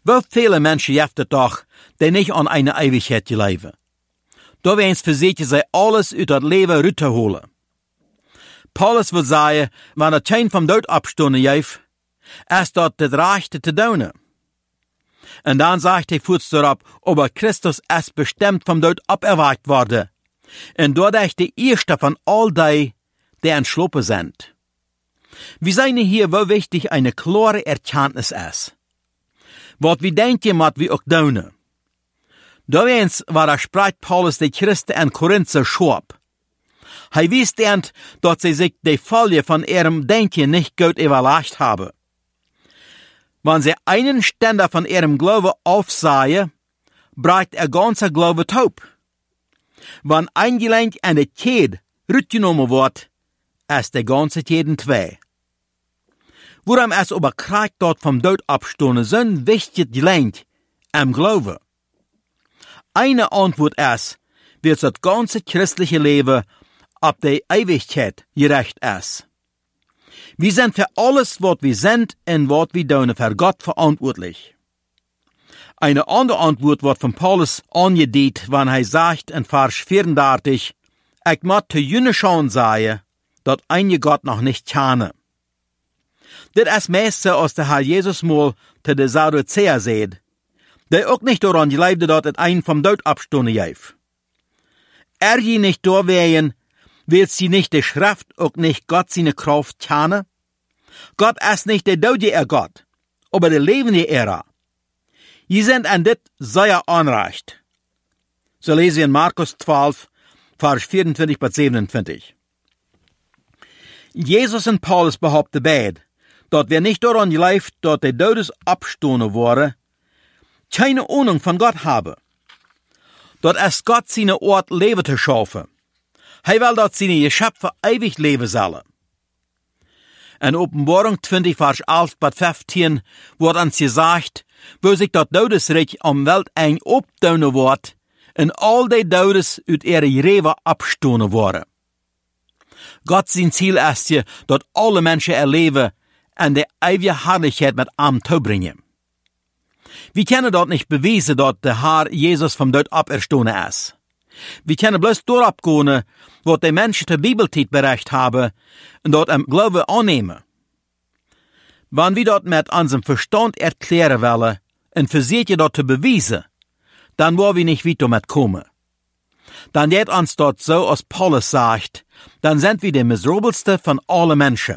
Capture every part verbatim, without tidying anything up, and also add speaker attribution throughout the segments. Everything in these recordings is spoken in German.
Speaker 1: Wie viele Menschen gibt es doch, die nicht an eine Ewigkeit leben. Da wens versuchen sie alles uit das Leben runterholen. Paulus will sagen, wenn er kein vom Tod abstunden heeft, ist dort das Rechte zu tun. Und dann sagt er kurz darauf, aber Christus ist bestimmt vom Tod aberweckt worden. Und dort ist der erste von all die, die entschlossen sind. Wir sehen hier, wo wichtig eine klare Erkenntnis ist. Was wir denken, was wir auch tun. Da wens war er spricht Paulus die Christen in Korinth so schwab. Er wisst end, dass sie sich die Folge von ihrem Denken nicht gut überlegt haben. Wenn sie einen Ständer von ihrem Glaube aufsahen, bleibt ihr ganzer Glaube taub. Wenn ein Gelenk an der Kette rückgenommen wird, ist der ganze Kette zwei. Worum es aber kriegt dort vom Tod abstunden, so ein wichtiges Gelenk am Glaube. Eine Antwort ist, wird das ganze christliche Leben ab der Ewigkeit gerecht ist. Wir sind für alles, was wir sind und was wir tun, für Gott verantwortlich. Eine andere Antwort wird von Paulus angedient, wenn er sagt in Vers vierunddreißig, ich muss zu jene schon sagen, dass einige Gott noch nicht kennen. Das ist meiste, als der Herr Jesus mal zu der Sadduzäer sagt, der auch nicht daran glaubte, dass es einen vom Tod abstunden gibt. Er je nicht da wären, will sie nicht die Schrift auch nicht Gott seine Kraft kennen? Gott ist nicht der tote Gott, aber der lebende Ära. Sie sind an dit sehr anrecht. So lesen wir in Markus zwölf, Vers vierundzwanzig bis siebenundzwanzig. Jesus und Paulus behaupten beide, dass wir nicht daran glaubt, dass der Todes abstunden wurde, keine Ahnung von Gott haben. Dort ist Gott seine Ort Leben zu schaffen. Er will, dass seine Geschöpfe ewig leben sollen. In Offenbarung zwanzig, Vers elf bis fünfzehn wird uns gesagt, wo sich das Todesreich am Welt eng optaunen wird, und all die Todes uit ihre Rewe abstunden worden. Gott sein Ziel ist hier, dass alle Menschen erleben und die ewige Herrlichkeit mit ihm zubringen. Wir können dort nicht beweisen, dass der Herr Jesus vom Tod auferstanden ist. Wir können bloß durchgehen, was die Menschen der Bibelzeit berichtet haben und dort im Glauben annehmen. Wenn wir dort mit unserem Verstand erklären wollen und versuchen dort zu beweisen, dann wollen wir nicht weiter mitkommen. Dann geht uns dort so, als Paulus sagt, dann sind wir die miserabelste von allen Menschen.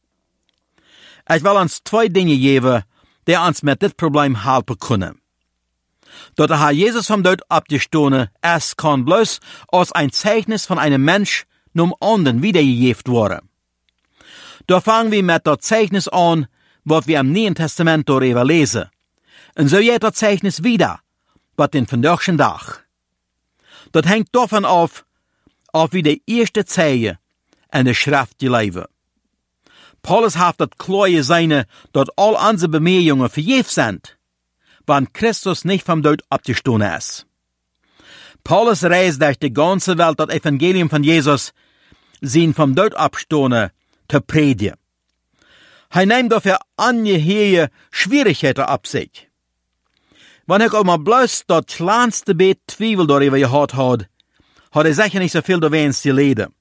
Speaker 1: Ich will uns zwei Dinge geben, die uns mit dit Problem helfen können. Dass der Herr Jesus vom Tod abgestanden ist, kann bloß als ein Zeichnis von einem Mensch num anderen wiedergegeben werden. Da fangen wir mit das Zeichnis an, was wir im Neuen Testament darüber lesen. Und so geht das Zeichnis wieder, was den verdachten Tag. Das hängt davon auf, auf wie die erste Zeige in der Schrift leben. Paulus hat das klar gesehen, dass all unsere Bemühungen vergebens sind, wenn Christus nicht vom Tod abgestanden ist. Paulus reist durch die ganze Welt das Evangelium von Jesus, sein vom Tod abstanden, zu predigen. Er nimmt dafür ungeheuer Schwierigkeiten ab sich. Wenn ich auch mal bloß das kleinste Bett Zweifel darüber gehabt hat, hat er sicher nicht so viel davon zu leiden.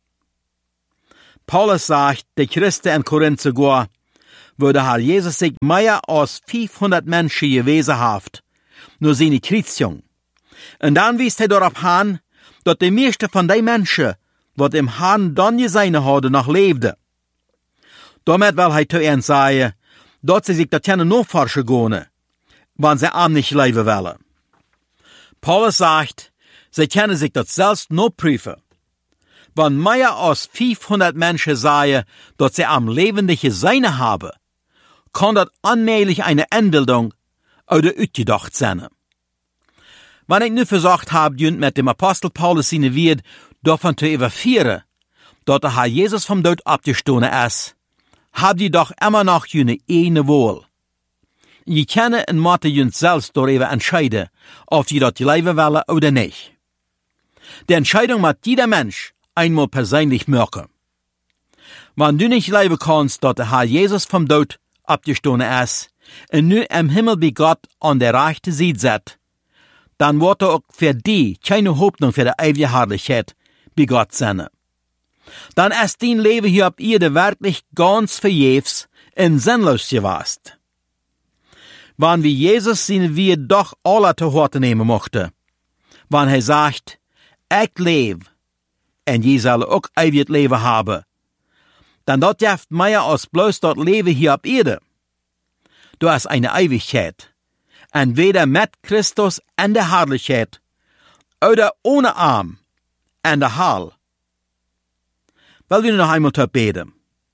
Speaker 1: Paulus sagt, die Christen in Korinth sogar, wo der Herr Jesus sich mehr als fünfhundert Menschen gewesen hat, nur seine Kreuzung. Und dann wies er darauf an, dass die meisten von den Menschen, die im Herrn dann gesehen haben, noch lebten. Damit will er zu ihnen sagen, dass sie sich das können nachforschen gehen, wenn sie am nicht leben wollen. Paulus sagt, sie können sich das selbst nachprüfen. Wenn mehr als fünfhundert Menschen sagen, dass sie am lebendige Seine haben, kann das allmählich eine Einbildung oder utgedacht sein. Wenn ich nur versucht habe, mit dem Apostel Paulus seine Wort davon zu überführen, dass der Herr Jesus vom Tod abgestanden ist, habt ihr doch immer noch jene eine Wahl. Je können und müssen jüns selbst darüber entscheiden, ob ihr das leben wollen oder nicht. Die Entscheidung muss jeder Mensch einmal persönlich machen. Wenn du nicht leben kannst, dass der Herr Jesus vom Tod abgestanden ist, und nu im Himmel bei Gott an der rechten Seite sitzt, dann wird er auch für die keine Hoffnung für die ewige Herrlichkeit bei Gott sein. Dann ist dein Leben hier auf Erde wirklich ganz vergebens und sinnlos gewesen. Wann wir Jesus sehen, wir doch alle zu Horte nehmen mochten, wann er sagt, ich lebe, und je soll auch ewig Leben haben, dann dort jaft mehr als bloß dort Leben hier auf Erde. Du hast eine Ewigkeit, entweder mit Christus in der Herrlichkeit oder ohne Arm in der Hall. Weil wir noch einmal zu beten.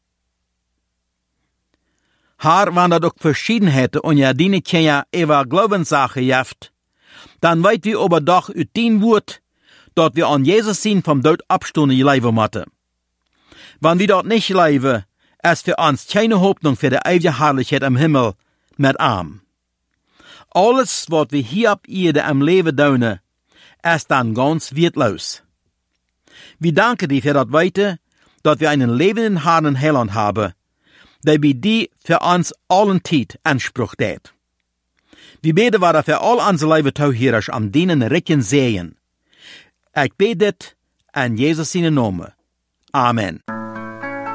Speaker 1: Herr, wenn da doch Verschiedenheiten und ja die nicht ja über Glaubenssache jaft, dann weit wir aber doch ut dein Wort, dort wir an Jesus sehen vom Tod abstunde leben müssen. Wenn wir dort nicht leben, ist für uns keine Hoffnung für die ewige Herrlichkeit im Himmel mit Arm. Alles, was wir hier auf Erde im Leben tun, ist dann ganz wertlos. Wir danken dir für das Weite, dass wir einen lebenden Herrn und Heiland haben, der bei dir für uns allen Zeit Anspruch hat. Wir beten weiter für all unsere Leben Tauhirers am denen Recken sehen. Ich bete in Jesus seinen Namen. Amen.